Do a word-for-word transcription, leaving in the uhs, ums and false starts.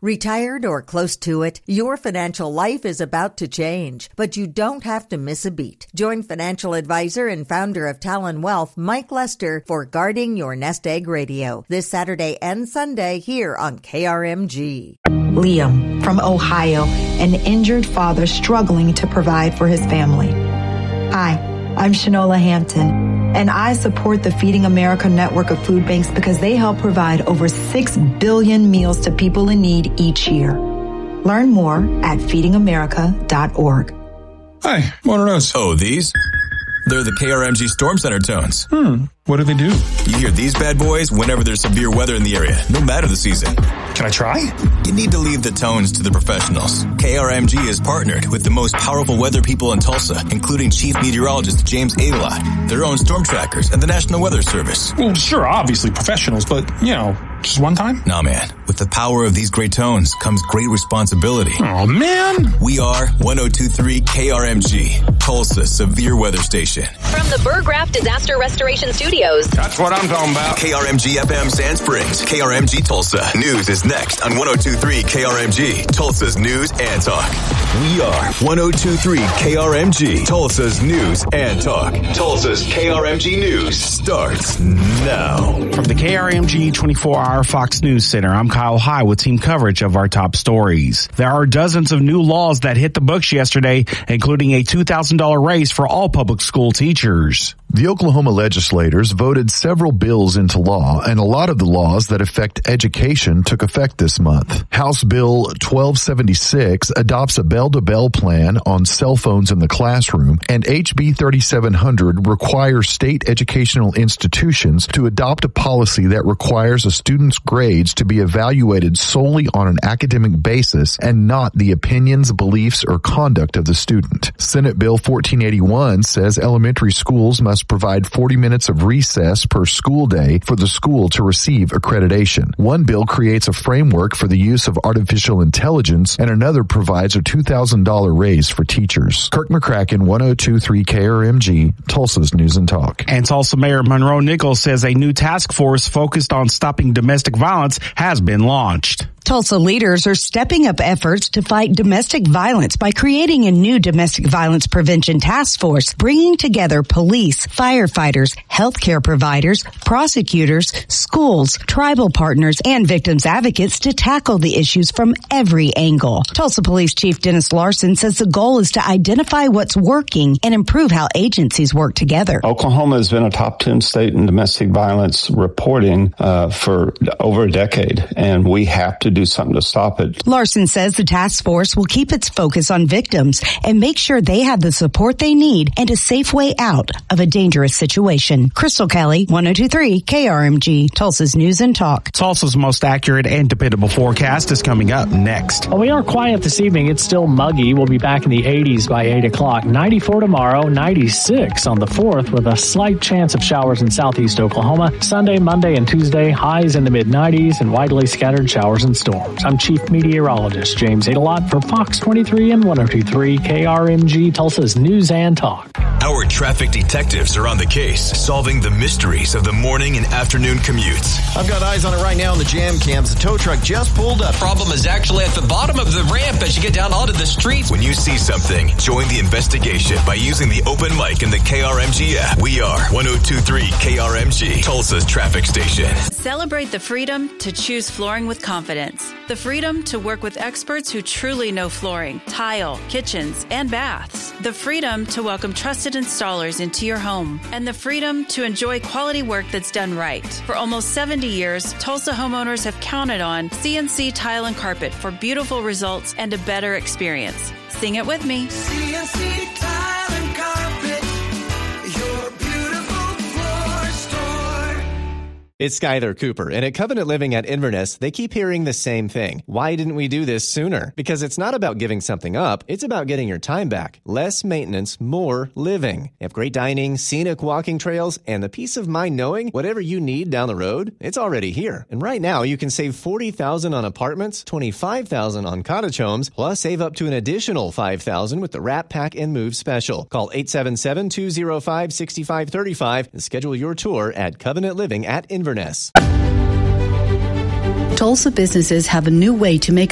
Retired or close to it, your financial life is about to change, but you don't have to miss a beat. Join financial advisor and founder of Talon Wealth, Mike Lester, for Guarding Your Nest Egg Radio this Saturday and Sunday here on K R M G. Liam from Ohio, an injured father struggling to provide for his family. Hi, I'm Shanola Hampton, and I support the Feeding America network of food banks because they help provide over six billion meals to people in need each year. Learn more at feeding america dot org. Hi, what are those? Oh, these? They're the K R M G Storm Center tones. Hmm, what do they do? You hear these bad boys whenever there's severe weather in the area, no matter the season. Can I try? You need to leave the tones to the professionals. K R M G is partnered with the most powerful weather people in Tulsa, including Chief Meteorologist James Adelot, their own storm trackers, and the National Weather Service. Well, sure, obviously professionals, but, you know, just one time? Nah, man. With the power of these great tones comes great responsibility. Oh, man. We are one oh two point three K R M G, Tulsa Severe Weather Station. From the Burgraff Disaster Restoration Studios. That's what I'm talking about. K R M G F M Sand Springs, K R M G Tulsa. News is next on one oh two point three K R M G, Tulsa's News and Talk. We are one oh two point three K R M G, Tulsa's News and Talk. Tulsa's K R M G News starts now. From the K R M G twenty-four hour Fox News Center, I'm Kyle High with team coverage of our top stories. There are dozens of new laws that hit the books yesterday, including a two thousand dollars raise for all public school teachers. The Oklahoma legislators voted several bills into law, and a lot of the laws that affect education took effect this month. House Bill twelve seventy-six adopts a bell-to-bell plan on cell phones in the classroom, and H B thirty-seven hundred requires state educational institutions to adopt a policy that requires a student's grades to be evaluated solely on an academic basis and not the opinions, beliefs, or conduct of the student. Senate Bill fourteen eighty-one says elementary schools must provide forty minutes of recess per school day for the school to receive accreditation. One bill creates a framework for the use of artificial intelligence, and another provides a two thousand dollars raise for teachers. Kirk McCracken, one oh two point three K R M G, Tulsa's News and Talk. And Tulsa Mayor Monroe Nichols says a new task force focused on stopping domestic violence has been launched. Tulsa leaders are stepping up efforts to fight domestic violence by creating a new domestic violence prevention task force, bringing together police, firefighters, healthcare providers, prosecutors, schools, tribal partners, and victims advocates to tackle the issues from every angle. Tulsa Police Chief Dennis Larson says the goal is to identify what's working and improve how agencies work together. Oklahoma has been a top ten state in domestic violence reporting uh, for over a decade, and we have to do something to stop it. Larson says the task force will keep its focus on victims and make sure they have the support they need and a safe way out of a dangerous situation. Crystal Kelly, one oh two point three K R M G, Tulsa's News and Talk. Tulsa's most accurate and dependable forecast is coming up next. Well, we are quiet this evening. It's still muggy. We'll be back in the eighties by eight o'clock. ninety-four tomorrow, ninety-six on the fourth with a slight chance of showers in southeast Oklahoma. Sunday, Monday, and Tuesday, highs in the mid-nineties and widely scattered showers and storms. I'm Chief Meteorologist James Adelot for Fox twenty-three and one oh two point three K R M G, Tulsa's News and Talk. Our traffic detectives are on the case, solving the mysteries of the morning and afternoon commutes. I've got eyes on it right now on the jam cams. The tow truck just pulled up. Problem is actually at the bottom of the ramp as you get down onto the streets. When you see something, join the investigation by using the open mic in the K R M G app. We are one oh two point three K R M G, Tulsa's traffic station. Celebrate the freedom to choose flooring with confidence. The freedom to work with experts who truly know flooring, tile, kitchens, and baths. The freedom to welcome trusted installers into your home. And the freedom to enjoy quality work that's done right. For almost seventy years, Tulsa homeowners have counted on C N C Tile and Carpet for beautiful results and a better experience. Sing it with me. C N C Tile and Carpet, your beautiful floor store. It's Skyler Cooper, and at Covenant Living at Inverness, they keep hearing the same thing. Why didn't we do this sooner? Because it's not about giving something up, it's about getting your time back. Less maintenance, more living. They have great dining, scenic walking trails, and the peace of mind knowing whatever you need down the road, it's already here. And right now, you can save forty thousand dollars on apartments, twenty-five thousand dollars on cottage homes, plus save up to an additional five thousand dollars with the Wrap, Pack, and Move special. Call eight seven seven, two oh five, six five three five and schedule your tour at Covenant Living at Inverness. Tulsa businesses have a new way to make